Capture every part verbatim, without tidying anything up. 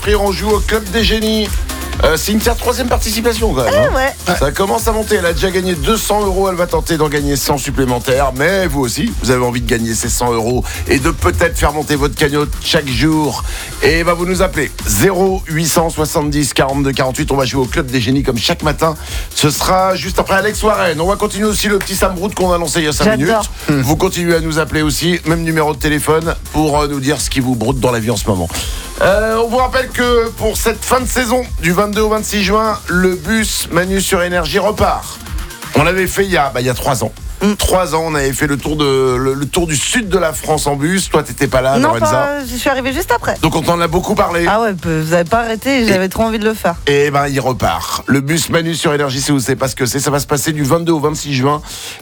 offrir. On joue au Club des Génies. Euh, Cynthia, troisième participation quand même. Eh hein. ouais. Ça commence à monter. Elle a déjà gagné deux cents euros. Elle va tenter d'en gagner cent supplémentaires. Mais vous aussi, vous avez envie de gagner ces cent euros et de peut-être faire monter votre cagnotte chaque jour. Et bah, vous nous appelez zéro huit cent soixante-dix quarante-deux quarante-huit. On va jouer au Club des Génies comme chaque matin. Ce sera juste après Alex Warren. On va continuer aussi le petit Sam Brood qu'on a lancé il y a cinq J'adore. minutes. Vous continuez à nous appeler aussi. Même numéro de téléphone pour euh, nous dire ce qui vous broute dans la vie en ce moment. Euh, on vous rappelle que pour cette fin de saison, du vingt-deux au vingt-six juin, le bus Manu sur Énergie repart. On l'avait fait il y a, bah, il y a trois ans. Mm. Trois ans, on avait fait le tour, de, le, le tour du sud de la France en bus. Toi, t'étais pas là, Non, Lorenza. pas, je suis arrivée juste après. Donc on t'en a beaucoup parlé. Ah ouais, vous avez pas arrêté, j'avais trop envie de le faire. Et ben il repart. Le bus Manu sur Énergie, si vous ne savez pas ce que c'est, ça va se passer du vingt-deux au vingt-six juin.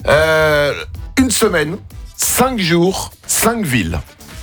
Euh, une semaine, cinq jours, cinq villes.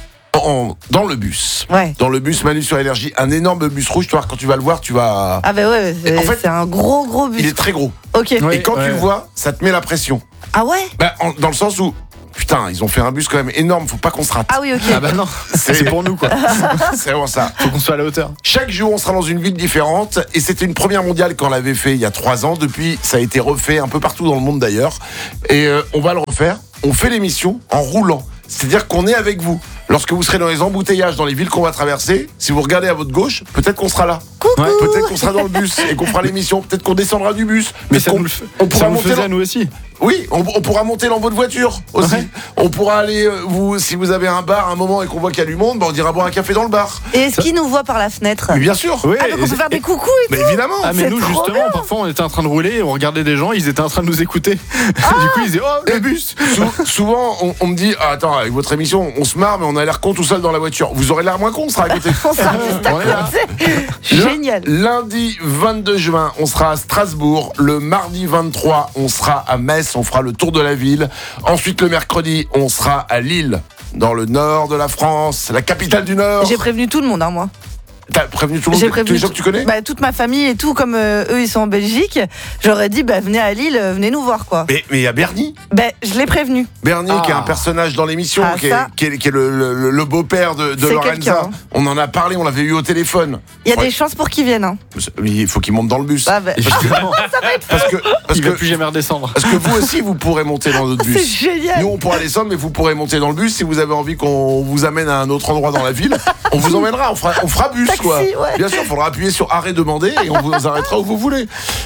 En, dans le bus. Ouais. Dans le bus Manu sur Énergie, un énorme bus rouge. Tu vois, quand tu vas le voir, tu vas. Ah bah ouais, c'est, en fait, c'est un gros gros bus. Il est très gros. Ok. Oui. Et quand ouais. tu le vois, ça te met la pression. Ah ouais. Bah, en- dans le sens où, putain, ils ont fait un bus quand même énorme. Faut pas qu'on se rate. Ah oui, ok. Ah bah non, C'est- c'est pour nous quoi. C'est vraiment ça. Faut qu'on soit à la hauteur. Chaque jour, on sera dans une ville différente. Et c'était une première mondiale qu'on l'avait fait il y a trois ans. Depuis, ça a été refait un peu partout dans le monde d'ailleurs. Et euh, on va le refaire. On fait l'émission en roulant. C'est-à-dire qu'on est avec vous. Lorsque vous serez dans les embouteillages, dans les villes qu'on va traverser, si vous regardez à votre gauche, peut-être qu'on sera là. Coucou. Ouais. Peut-être qu'on sera dans le bus et qu'on fera l'émission. Peut-être qu'on descendra du bus. Mais Peut-être ça qu'on- nous le, fait- on pourra ça nous le monter faisait dans- à nous aussi. Oui, on, on pourra monter dans votre voiture aussi. Ouais. On pourra aller, euh, vous, si vous avez un bar à un moment et qu'on voit qu'il y a du monde, bah on ira boire un café dans le bar. Et est-ce qu'il nous voit par la fenêtre? Mais bien sûr. Oui, Ah donc on peut faire des coucous et Mais tout. évidemment. Ah mais C'est nous trop justement bien. parfois on était en train de rouler, on regardait des gens, ils étaient en train de nous écouter. du coup ils disaient oh le bus. Sou- souvent, on, on me dit ah, attends, avec votre émission, on se marre, mais on a l'air con tout seul dans la voiture. Vous aurez l'air moins con, on sera à côté. On sera juste à On est là. côté. Génial. Lundi vingt-deux juin, on sera à Strasbourg. Le mardi vingt-trois, on sera à Metz. On fera le tour de la ville. Ensuite, le mercredi, on sera à Lille, dans le nord de la France, la capitale du Nord. J'ai prévenu tout le monde, hein, moi. T'as prévenu tout le J'ai monde, tous prévenu les gens que tu connais. bah, toute ma famille et tout, comme euh, eux ils sont en Belgique, j'aurais dit bah venez à Lille, euh, venez nous voir quoi. Mais mais il y a Bernie. Bah je l'ai prévenu. Bernie, Ah. qui est un personnage dans l'émission, Ah, qui, est, ça. qui est- qui est le, le- le beau-père de, de C'est Lorenza. quelqu'un, hein. On en a parlé, on l'avait eu au téléphone. Il y a Ouais. des chances pour qu'ils viennent. Hein. Mais il faut qu'il monte dans le bus. Ah, bah, Évidemment, Parce que, parce, il va que, plus jamais redescendre. parce que vous aussi, vous pourrez monter dans notre c'est bus. génial. Nous, on pourra descendre, mais vous pourrez monter dans le bus. Si vous avez envie qu'on vous amène à un autre endroit dans la ville, on vous emmènera. On fera, on fera bus, Taxi, quoi. ouais. Bien sûr, il faudra appuyer sur arrêt demandé et on vous arrêtera où vous voulez.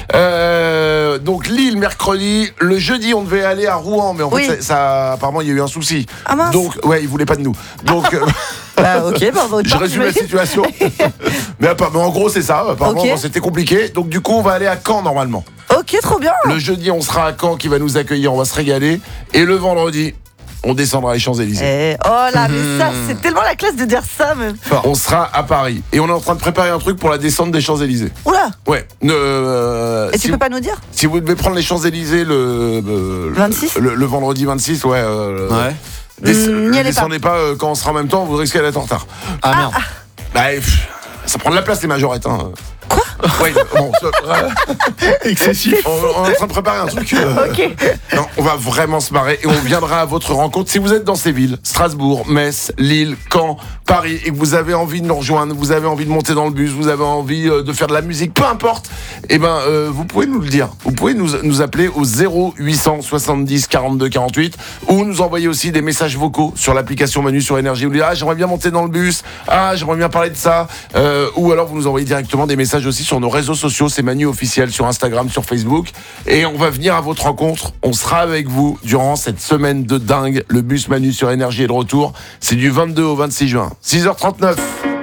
Euh, donc, Lille, mercredi. Le jeudi, on devait aller à Rouen, mais en Oui. fait, ça, ça- apparemment, il y a eu un souci. Ah, mince. Donc, ouais, ils voulaient pas de nous. Donc, euh, Bah ok, bah, on va autre je part, résume la j'imagine. situation. mais, appa- mais en gros, c'est ça. Apparemment, Ok. bon, c'était compliqué. Donc, du coup, on va aller à Caen, normalement. Ok, trop bien. Le jeudi, on sera à Caen qui va nous accueillir, on va se régaler. Et le vendredi, on descendra les Champs-Élysées. Eh, oh là, mais ça, c'est tellement la classe de dire ça, même. On sera à Paris. Et on est en train de préparer un truc pour la descente des Champs-Élysées. Oula. Ouais. Ne, euh, Et si, tu peux pas nous dire? si vous devez prendre les Champs-Élysées le, euh, vingt-six le, le vendredi vingt-six, ouais. euh, Ouais. des- Mm, n'y allez descendez pas, euh, quand on sera en même temps, vous risquez d'être en retard. Ah merde. Bah, pff, ça prend de la place, les majorettes. Hein. Quoi? Ouais, bon, ça- ouais. Excessif. on, on est en train de préparer un truc. euh, Ok. Non, on va vraiment se marrer et on viendra à votre rencontre. Si vous êtes dans ces villes, Strasbourg, Metz, Lille, Caen, Paris, et que vous avez envie de nous rejoindre, vous avez envie de monter dans le bus, vous avez envie euh, de faire de la musique, peu importe, eh ben, euh, vous pouvez nous le dire. Vous pouvez nous, nous appeler au zéro huit cent soixante-dix quarante-deux quarante-huit ou nous envoyer aussi des messages vocaux sur l'application Manu sur Énergie. Vous dites, ah, j'aimerais bien monter dans le bus, ah, j'aimerais bien parler de ça, euh, ou alors vous nous envoyez directement des messages aussi sur nos réseaux sociaux, c'est Manu officiel sur Instagram, sur Facebook, et on va venir à votre rencontre. On sera avec vous durant cette semaine de dingue. Le bus Manu sur Énergie est de retour. C'est du vingt-deux au vingt-six juin. six heures trente-neuf.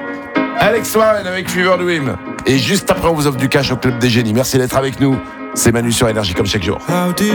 Alex Warren avec Fever Dream. Et juste après, on vous offre du cash au Club des Génies. Merci d'être avec nous. C'est Manu sur Énergie comme chaque jour.